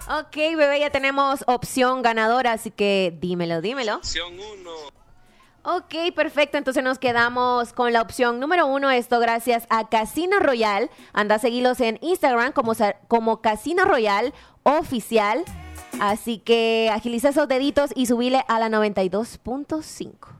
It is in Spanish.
Ok, bebé, ya tenemos opción ganadora, así que dímelo. Opción 1. Ok, perfecto. Entonces nos quedamos con la opción número 1. Esto gracias a Casino Royal. Anda a seguirlos en Instagram como Casino Royal Oficial. Así que agiliza esos deditos y subile a la 92.5.